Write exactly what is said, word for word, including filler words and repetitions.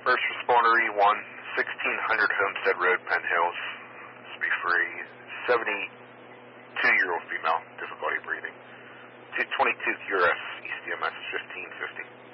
First responder E one, sixteen hundred Homestead Road, Penn Hills. This will be free. seventy-two-year-old female, difficulty breathing. twenty-two Q R S, E C M S fifteen fifty.